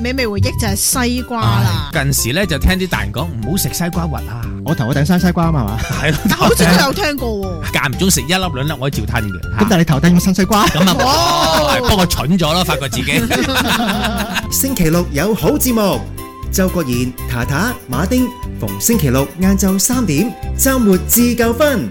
美味回憶就係西瓜啦。 近時咧就聽啲大人講唔好食西瓜核啊， 我頭嗰頂生西瓜啊嘛， 係咯， 好似都有聽過喎。 間唔中食一粒兩粒我都照吞嘅。 咁但係你頭頂咁生西瓜， 咁啊，不過蠢咗咯，發覺自己。 星期六有好節目，周國賢、塔塔、馬丁，逢星期六晏晝3點，週末自夠分。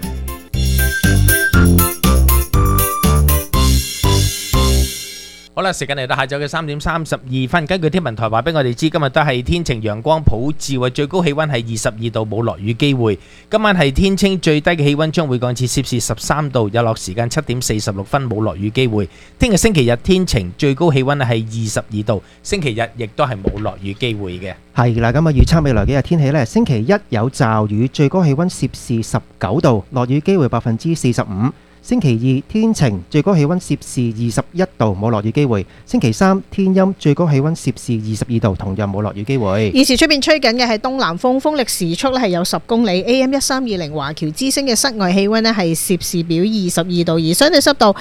好啦，時間嚟到下晝嘅3點32分。根據天文台話俾我哋知，今日都係天晴陽光普照，最高氣溫係22度，冇落雨機會。今晚係天清，最低嘅氣溫將會降至攝氏13度，日落時間7點46分，冇落雨機會。聽日星期日天晴，最高氣溫係22度，星期日亦都係冇落雨機會嘅。 係啦，咁啊預測未來幾日天氣呢？星期一有驟雨，最高氣溫攝氏19度，落雨機會45%。星期二天晴，最高氣溫攝氏21度，冇落雨機會。星期三天陰，最高氣溫攝氏22度，同樣冇落雨機會。 現時出邊吹緊嘅係東南風，風力時速咧係有10公里。AM 1320華僑之聲嘅室外氣溫咧係攝氏表22度，而相對濕度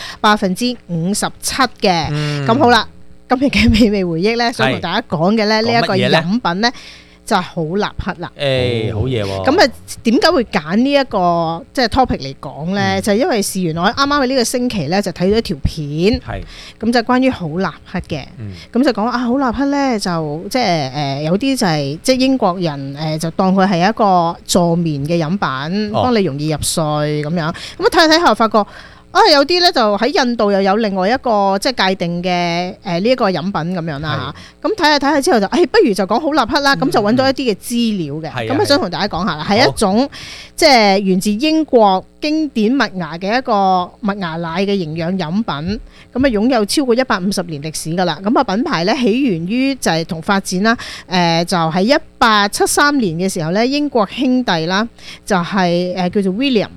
57%嘅。咁好啦，今日嘅美味回憶咧，想同大家講嘅咧呢一個飲品咧，就係好立克啦。 好嘢喎！ 咁啊，點解會揀呢一個即係 topic 嚟講咧？就係因為事緣我啱啱喺呢個星期咧就睇到一條片，咁就關於好立克嘅。咁就講好立克咧就即係有啲就係即係英國人就當佢係一個助眠嘅飲品，幫你容易入睡咁樣。咁啊睇下睇下發覺。有啲咧就喺印度又有另外一個即係界定嘅呢一個飲品咁樣啦嚇。咁睇下睇下之後就不如就講好立克啦。咁就揾到一啲嘅資料嘅。咁想同大家講下啦，係一種即係源自英國經典麥芽嘅一個麥芽奶嘅營養飲品。咁啊擁有超過150年歷史㗎啦。咁啊品牌咧起源於就係同發展啦。就喺1873年嘅時候咧，英國兄弟啦就係叫做 William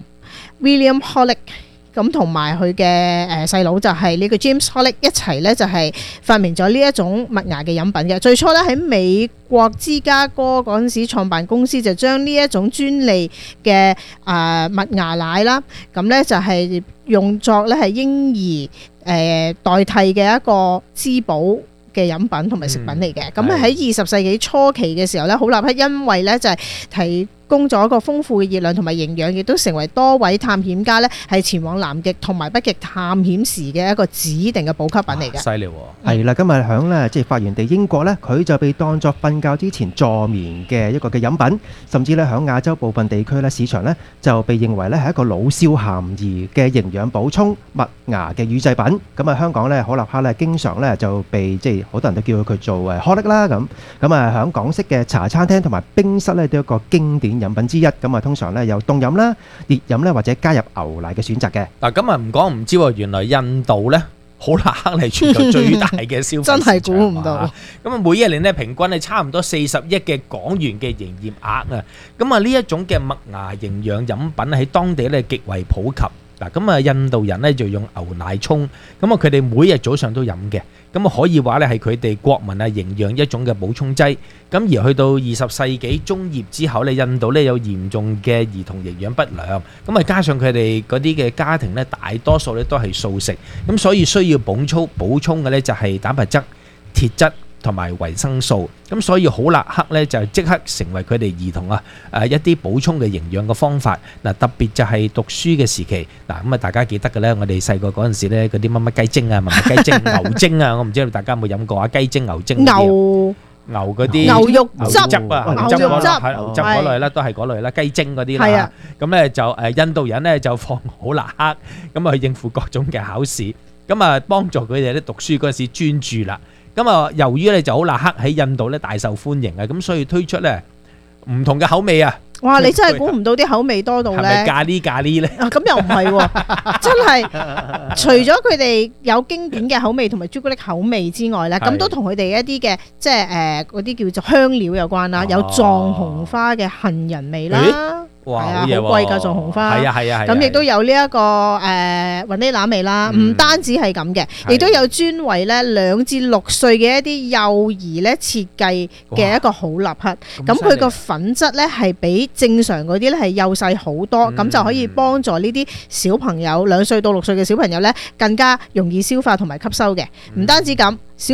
Holick。咁同埋佢嘅細佬就係呢個 James Holick 一齊咧，就係發明咗呢一種麥芽嘅飲品嘅。最初咧喺美國芝加哥嗰陣時創辦公司，就將呢一種專利嘅麥芽奶啦，咁咧就係用作咧係嬰兒代替嘅一個滋補嘅飲品同埋食品嚟嘅。咁喺20世紀初期嘅時候咧，好立克因為咧就係提供咗一個豐富嘅熱量同埋營養，亦都成為多位探險家咧係前往南極同埋北極探險時嘅一個指定嘅補給品嚟嘅。 犀利喎！ 係啦，今日響咧即係發源地英國咧，佢就被當作瞓覺之前助眠嘅一個嘅飲品，甚至咧響亞洲部分地區咧市場咧就被認為咧係一個老少咸宜嘅營養補充麥芽嘅乳製品。咁啊香港咧好立克咧經常咧就被即係好多人都叫佢做Holick啦咁。咁啊響港式嘅茶餐廳同埋冰室咧都有一個經典飲品之一。咁啊通常咧有凍飲啦、熱飲咧或者加入牛奶嘅選擇嘅。 嗱咁啊唔講唔知喎，原來印度咧好立克係全球最大嘅消費市場， 真係估唔到。 咁啊每一年咧平均係差唔多40億嘅港元嘅營業額啊。咁啊呢一種嘅麥芽營養飲品喺當地咧極為普及。嗱咁啊印度人咧就用牛奶沖，咁啊佢哋每日早上都飲嘅，咁啊可以話咧係佢哋國民啊營養一種嘅補充劑。咁而去到20世紀中葉之後咧，印度咧有嚴重嘅兒童營養不良，咁啊加上佢哋嗰啲嘅家庭咧大多數咧都係素食，咁所以需要補充嘅咧就係蛋白質、鐵質同埋維生素，咁所以好立克咧就即刻成為佢哋兒童一啲補充嘅營養嘅方法。嗱特別就係讀書嘅時期，嗱咁啊大家記得嘅咧，我哋細個嗰陣時咧嗰啲乜乜雞精啊、乜乜雞精、牛精啊，我唔知道大家有冇飲過啊？雞精、牛精牛嗰啲牛肉汁啊、牛汁嗰類啦，都係嗰類啦，雞精嗰啲啦。咁咧就印度人咧就放好立克，咁啊去應付各種嘅考試，咁啊幫助佢哋咧讀書嗰陣時專注啦。咁啊，由於咧就好立克喺印度咧大受歡迎啊，咁所以推出咧唔同嘅口味啊。 哇！你真係估唔到啲口味多到咧，係咪咖喱咧？ 咁又唔係喎，真係除咗佢哋有經典嘅口味同埋朱古力口味之外咧，咁都同佢哋一啲嘅即係嗰啲叫做香料有關啦，有藏紅花嘅杏仁味啦。 哇， 好貴㗎藏紅花，咁亦都有呢一個雲呢拿味啦。唔單止係咁嘅，亦都有專為咧2至6歲嘅一啲幼兒咧設計嘅一個好立克。咁佢個粉質咧係比正常嗰啲咧係幼細好多，咁就可以幫助呢啲小朋友2歲到6歲嘅小朋友咧更加容易消化同埋吸收嘅。唔單止咁。